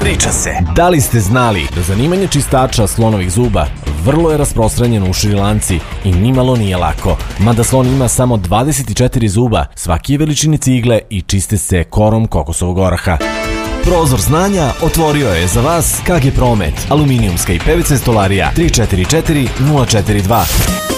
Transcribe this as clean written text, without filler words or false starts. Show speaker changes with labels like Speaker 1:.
Speaker 1: Priča se.
Speaker 2: Da li ste znali da zanimanje čistača slonovih zuba vrlo je rasprostranjeno u Šrilanci i nimalo nije lako? Mada slon ima samo 24 zuba, svaki je veličine cigle i čiste se korom kokosovog oraha. Prozor znanja otvorio je za vas KG Promet, aluminijumska i PVC stolarija 344 042.